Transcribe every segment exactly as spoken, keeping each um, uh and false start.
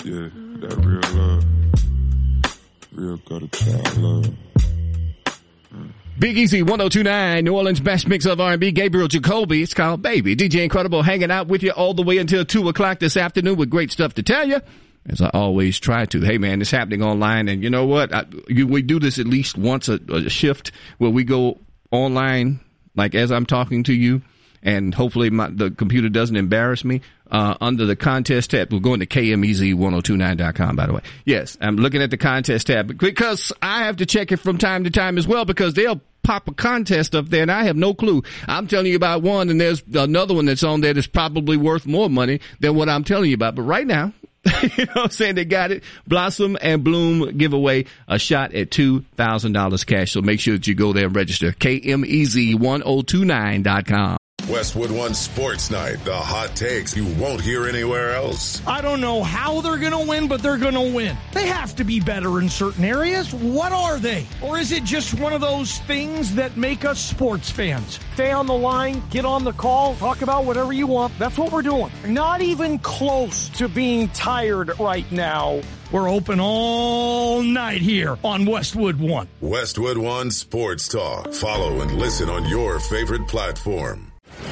Yeah, that real love. Real gutter child love. Mm. Big Easy, one oh two point nine, New Orleans best mix of R and B. Gabriel Jacoby, it's called Baby. D J Incredible hanging out with you all the way until two o'clock this afternoon with great stuff to tell you, as I always try to. Hey, man, it's happening online, and you know what? I, you, we do this at least once a, a shift where we go online, like as I'm talking to you, and hopefully my, the computer doesn't embarrass me. Uh, under the contest tab, we're going to K M E Z ten twenty-nine dot com, by the way. Yes, I'm looking at the contest tab because I have to check it from time to time as well, because they'll pop a contest up there and I have no clue. I'm telling you about one, and there's another one that's on there that's probably worth more money than what I'm telling you about. But right now, you know what I'm saying, they got it. Blossom and Bloom give away a shot at two thousand dollars cash. So make sure that you go there and register. K M E Z ten twenty-nine dot com. Westwood One Sports Night, the hot takes you won't hear anywhere else. I don't know how they're going to win, but they're going to win. They have to be better in certain areas. What are they? Or is it just one of those things that make us sports fans? Stay on the line, get on the call, talk about whatever you want. That's what we're doing. Not even close to being tired right now. We're open all night here on Westwood One. Westwood One Sports Talk. Follow and listen on your favorite platform.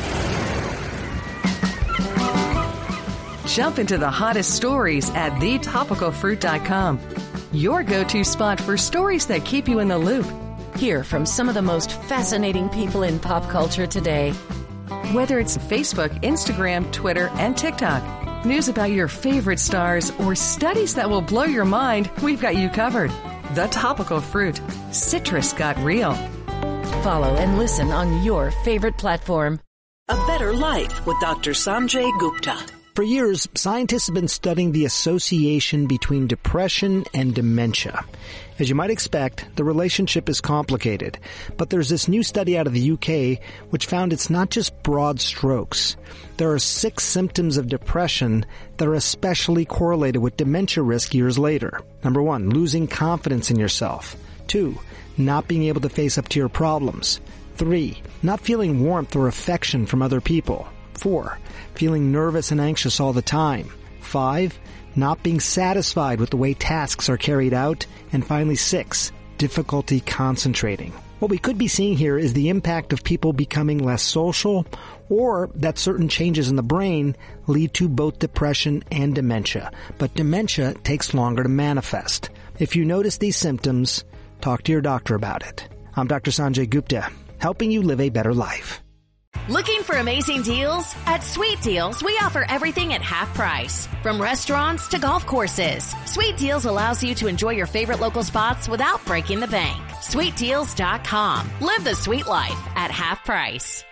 Jump into the hottest stories at the topical fruit dot com. Your go-to spot for stories that keep you in the loop. Hear from some of the most fascinating people in pop culture today. Whether it's Facebook, Instagram, Twitter, and TikTok, news about your favorite stars, or studies that will blow your mind, we've got you covered. The Topical Fruit. Citrus got real. Follow and listen on your favorite platform. A Better Life with Doctor Sanjay Gupta. For years, scientists have been studying the association between depression and dementia. As you might expect, the relationship is complicated, but there's this new study out of the U K which found it's not just broad strokes. There are six symptoms of depression that are especially correlated with dementia risk years later. Number one, losing confidence in yourself. Two, not being able to face up to your problems. Three, not feeling warmth or affection from other people. Four, feeling nervous and anxious all the time. Five, not being satisfied with the way tasks are carried out. And finally, six, difficulty concentrating. What we could be seeing here is the impact of people becoming less social, or that certain changes in the brain lead to both depression and dementia. But dementia takes longer to manifest. If you notice these symptoms, talk to your doctor about it. I'm Doctor Sanjay Gupta, helping you live a better life. Looking for amazing deals? At Sweet Deals, we offer everything at half price. From restaurants to golf courses, Sweet Deals allows you to enjoy your favorite local spots without breaking the bank. Sweet Deals dot com. Live the sweet life at half price.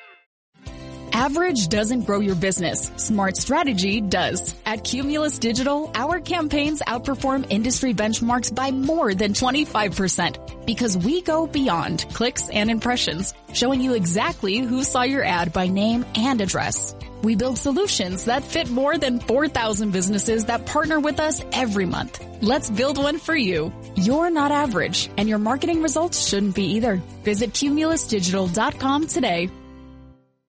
Average doesn't grow your business. Smart strategy does. At Cumulus Digital, our campaigns outperform industry benchmarks by more than twenty-five percent because we go beyond clicks and impressions, showing you exactly who saw your ad by name and address. We build solutions that fit more than four thousand businesses that partner with us every month. Let's build one for you. You're not average, and your marketing results shouldn't be either. Visit Cumulus Digital dot com today.